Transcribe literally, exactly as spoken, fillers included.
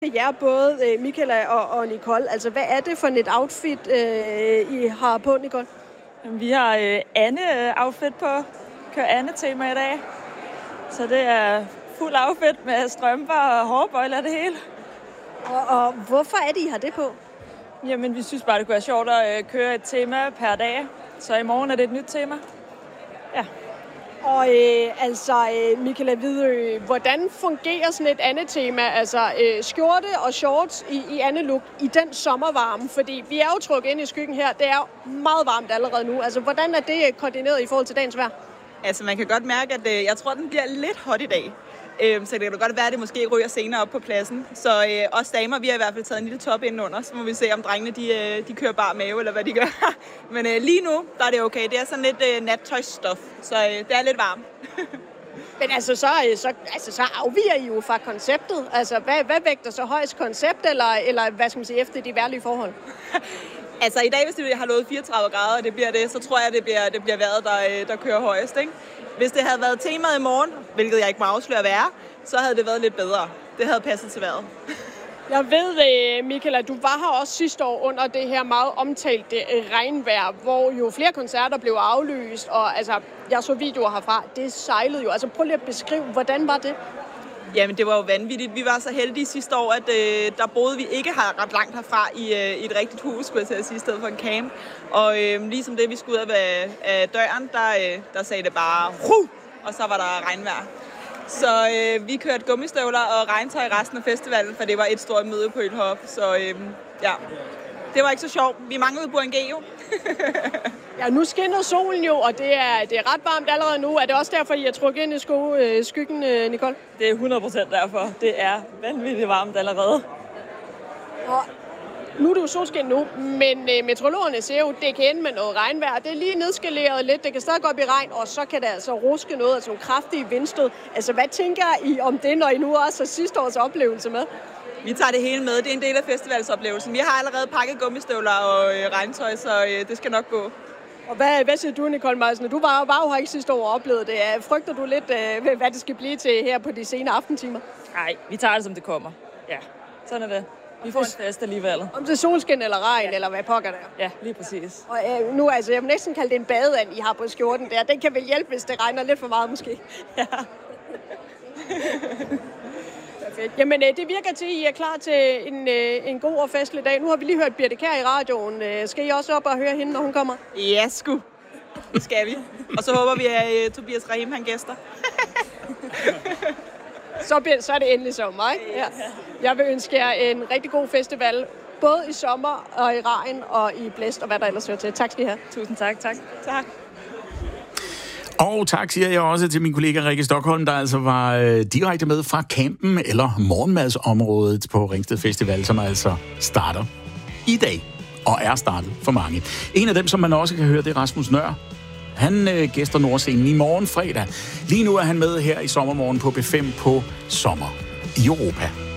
jer, både Michaela og, og Nicole. Altså, hvad er det for et outfit, øh, I har på, Nicole? Vi har øh, Anne-outfit på. Kører Anne-tema i dag. Så det er fuld outfit med strømper og hårbøjler og det hele. Og, og hvorfor er det, I har det på? Jamen, vi synes bare, det kunne være sjovt at øh, køre et tema per dag. Så i morgen er det et nyt tema. Ja. Og øh, altså, øh, Michaela Hvidø, hvordan fungerer sådan et andet tema? Altså, øh, skjorte og shorts i, i andet look i den sommervarme? Fordi vi er jo trukket ind i skyggen her. Det er jo meget varmt allerede nu. Altså, hvordan er det koordineret i forhold til dagens vejr? Altså, man kan godt mærke, at øh, jeg tror, den bliver lidt hot i dag. Øh, så det kan godt være, at det måske ryger senere op på pladsen. Så øh, os damer, vi har i hvert fald taget en lille top indenunder. Så må vi se, om drengene de, øh, de kører bare mave, eller hvad de gør. Men øh, lige nu, der er det okay. Det er sådan lidt øh, nattøjsstof, så øh, det er lidt varmt. Men altså så, så, altså, så afviger I jo fra konceptet. Altså, hvad, hvad vægter så højst, koncept, eller, eller hvad skal man sige, efter de vejrlige forhold? Altså i dag, hvis det har lovet fireogtredive grader, og det bliver det, så tror jeg, det bliver, det bliver vejret, der, der kører højest, ikke? Hvis det havde været temaet i morgen, hvilket jeg ikke må afsløre at være, så havde det været lidt bedre. Det havde passet til vejret. Jeg ved, Michaela, du var her også sidste år under det her meget omtalte regnvejr, hvor jo flere koncerter blev aflyst, og altså, jeg så videoer herfra, det sejlede jo. Altså prøv lige at beskrive, hvordan var det? Jamen, det var jo vanvittigt. Vi var så heldige sidste år, at øh, der boede vi ikke har ret langt herfra i, øh, i et rigtigt hus, skulle jeg sige, i stedet for en camp. Og øh, ligesom det, vi skulle ud af, af døren, der, øh, der sagde det bare Ruh! Og så var der regnvejr. Så øh, vi kørte gummistøvler og regntøj resten af festivalen, for det var et stort møde på Ølhop. Så øh, ja, det var ikke så sjovt. Vi manglede Burgen G jo. Ja, nu skinner solen jo, og det er, det er ret varmt allerede nu. Er det også derfor, I er trukket ind i sko, øh, skyggen, Nicole? Det er hundrede procent derfor. Det er vanvittigt varmt allerede. Og nu er det jo solskin nu, men øh, meteorologerne siger jo, at det kan ende med noget regnvejr. Det er lige nedskaleret lidt, det kan stadig gå op i regn, og så kan det altså ruske noget, altså nogle kraftige vindstød. Altså, hvad tænker I om det, når I nu også har sidste års oplevelse med? Vi tager det hele med. Det er en del af festivalsoplevelsen. Vi har allerede pakket gummistøvler og øh, regntøj, så øh, det skal nok gå. Og hvad, hvad siger du, Nicole Meisner? Du var, var jo her ikke sidste år og oplevede det. Frygter du lidt, øh, hvad det skal blive til her på de sene aftentimer? Nej, vi tager det, som det kommer. Ja, sådan er det. Vi får en fest alligevel. Om det er solskin eller regn, ja. Eller hvad pokker det er. Ja, lige præcis. Og øh, nu, altså, jeg vil næsten kalde det en badeand, I har på skjorten der. Den kan vel hjælpe, hvis det regner lidt for meget, måske. Ja. Perfekt. Jamen, øh, det virker til, at I er klar til en, øh, en god og festlig dag. Nu har vi lige hørt Birthe Kjær i radioen. Øh, skal I også op og høre hende, når hun kommer? Ja, sgu. Det skal vi. Og så håber vi, at øh, Tobias Rahim, han gæster. Så, bliver, så er det endelig sommer, ikke? Ja. Jeg vil ønske jer en rigtig god festival, både i sommer og i regn og i blæst og hvad der ellers hører til. Tak skal I have. Tusind tak. Tak. Tak. Og tak siger jeg også til min kollega Rikke Stockholm, der altså var øh, direkte med fra campen eller morgenmadsområdet på Ringsted Festival, som altså starter i dag og er startet for mange. En af dem, som man også kan høre, det er Rasmus Nøhr. Han øh, gæster Nordscenen i morgen fredag. Lige nu er han med her i Sommermorgen på B fem på Sommer i Europa.